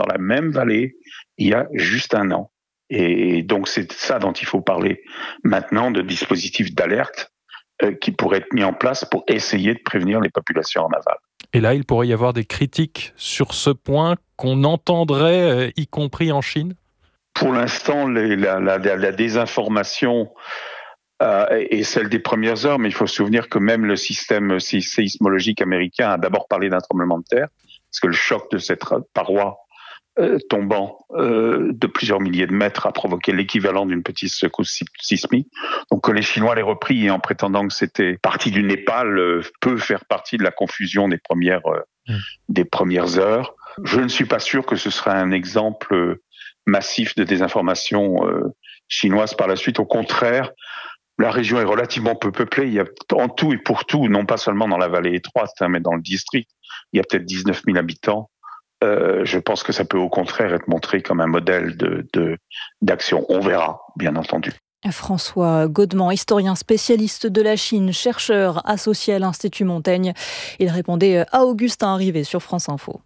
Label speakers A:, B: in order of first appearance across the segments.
A: dans la même vallée il y a juste un an. Et donc c'est ça dont il faut parler maintenant, de dispositifs d'alerte qui pourraient être mis en place pour essayer de prévenir les populations en aval.
B: Et là, il pourrait y avoir des critiques sur ce point qu'on entendrait, y compris en Chine?
A: Pour l'instant, la désinformation est celle des premières heures, mais il faut se souvenir que même le système séismologique américain a d'abord parlé d'un tremblement de terre, parce que le choc de cette paroi tombant de plusieurs milliers de mètres a provoqué l'équivalent d'une petite secousse sismique. Donc que les Chinois l'aient repris en prétendant que c'était parti du Népal peut faire partie de la confusion des premières heures. Je ne suis pas sûr que ce sera un exemple massif de désinformation chinoise par la suite. Au contraire, la région est relativement peu peuplée. Il y a en tout et pour tout, non pas seulement dans la vallée étroite, mais dans le district, il y a peut-être 19 000 habitants. Je pense que ça peut au contraire être montré comme un modèle d'action. On verra, bien entendu.
C: François Godement, historien spécialiste de la Chine, chercheur associé à l'Institut Montaigne. Il répondait à Augustin Rivet sur France Info.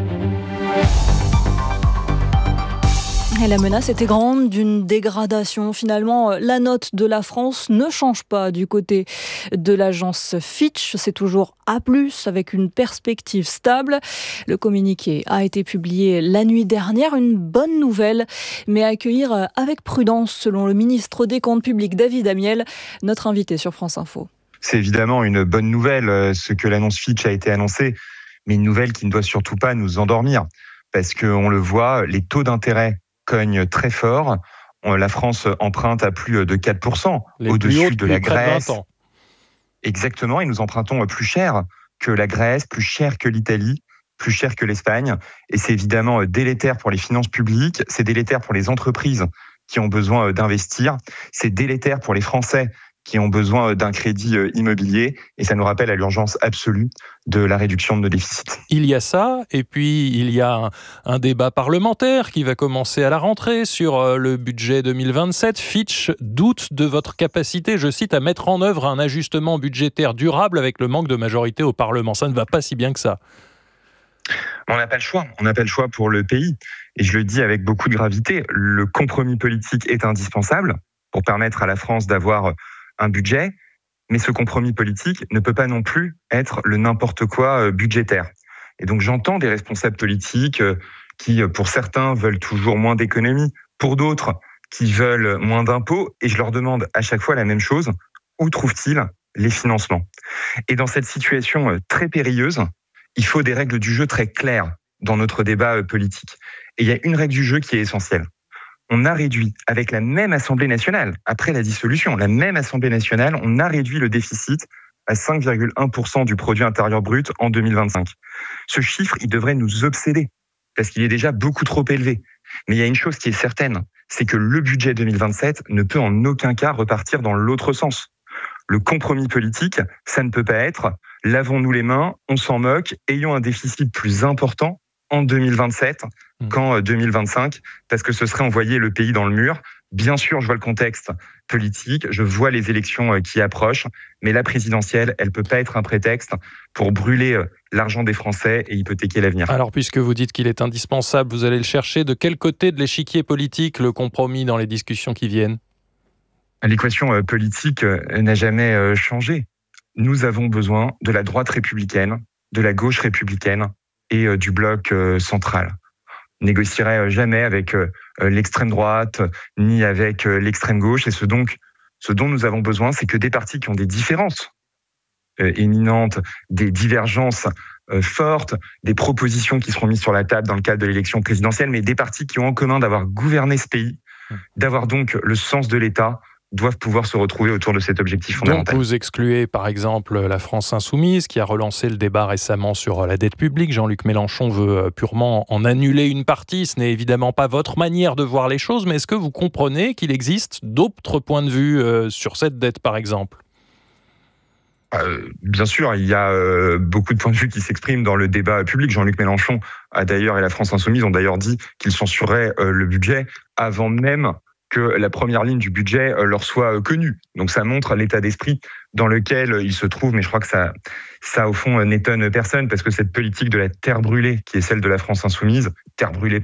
C: Et la menace était grande d'une dégradation. Finalement, la note de la France ne change pas du côté de l'agence Fitch. C'est toujours A+, avec une perspective stable. Le communiqué a été publié la nuit dernière. Une bonne nouvelle, mais à accueillir avec prudence, selon le ministre des Comptes publics, David Amiel, notre invité sur France Info.
D: C'est évidemment une bonne nouvelle, ce que l'annonce Fitch a été annoncée, mais une nouvelle qui ne doit surtout pas nous endormir. Parce qu'on le voit, les taux d'intérêt cogne très fort. La France emprunte à plus de 4%, au-dessus de la Grèce. Exactement, et nous empruntons plus cher que la Grèce, plus cher que l'Italie, plus cher que l'Espagne. Et c'est évidemment délétère pour les finances publiques, c'est délétère pour les entreprises qui ont besoin d'investir, c'est délétère pour les Français qui ont besoin d'un crédit immobilier, et ça nous rappelle à l'urgence absolue de la réduction de nos déficits.
B: Il y a ça, et puis il y a un débat parlementaire qui va commencer à la rentrée sur le budget 2027. Fitch doute de votre capacité, je cite, à mettre en œuvre un ajustement budgétaire durable avec le manque de majorité au Parlement. Ça ne va pas si bien que ça.
D: On n'a pas le choix. On n'a pas le choix pour le pays. Et je le dis avec beaucoup de gravité, le compromis politique est indispensable pour permettre à la France d'avoir un budget, mais ce compromis politique ne peut pas non plus être le n'importe quoi budgétaire. Et donc j'entends des responsables politiques qui, pour certains, veulent toujours moins d'économies, pour d'autres, qui veulent moins d'impôts, et je leur demande à chaque fois la même chose, où trouvent-ils les financements ? Et dans cette situation très périlleuse, il faut des règles du jeu très claires dans notre débat politique. Et il y a une règle du jeu qui est essentielle. On a réduit, avec la même Assemblée nationale, après la dissolution, la même Assemblée nationale, on a réduit le déficit à 5,1% du produit intérieur brut en 2025. Ce chiffre, il devrait nous obséder, parce qu'il est déjà beaucoup trop élevé. Mais il y a une chose qui est certaine, c'est que le budget 2027 ne peut en aucun cas repartir dans l'autre sens. Le compromis politique, ça ne peut pas être « lavons-nous les mains, on s'en moque, ayons un déficit plus important » en 2027 qu'en 2025, parce que ce serait envoyer le pays dans le mur. Bien sûr, je vois le contexte politique, je vois les élections qui approchent, mais la présidentielle, elle ne peut pas être un prétexte pour brûler l'argent des Français et hypothéquer l'avenir.
B: Alors, puisque vous dites qu'il est indispensable, vous allez le chercher. De quel côté de l'échiquier politique, le compromis dans les discussions qui viennent ?
D: L'équation politique n'a jamais changé. Nous avons besoin de la droite républicaine, de la gauche républicaine, et du bloc central. On négocierait jamais avec l'extrême droite, ni avec l'extrême gauche. Et ce dont nous avons besoin, c'est que des partis qui ont des différences éminentes, des divergences fortes, des propositions qui seront mises sur la table dans le cadre de l'élection présidentielle, mais des partis qui ont en commun d'avoir gouverné ce pays, d'avoir donc le sens de l'État, doivent pouvoir se retrouver autour de cet objectif fondamental.
B: Donc vous excluez par exemple la France Insoumise qui a relancé le débat récemment sur la dette publique. Jean-Luc Mélenchon veut purement en annuler une partie. Ce n'est évidemment pas votre manière de voir les choses, mais est-ce que vous comprenez qu'il existe d'autres points de vue sur cette dette par exemple ?
D: Bien sûr, il y a beaucoup de points de vue qui s'expriment dans le débat public. Jean-Luc Mélenchon a d'ailleurs, et la France Insoumise ont d'ailleurs dit qu'ils censuraient le budget avant même que la première ligne du budget leur soit connue. Donc ça montre l'état d'esprit dans lequel ils se trouvent, mais je crois que ça au fond n'étonne personne, parce que cette politique de la terre brûlée, qui est celle de la France Insoumise, terre brûlée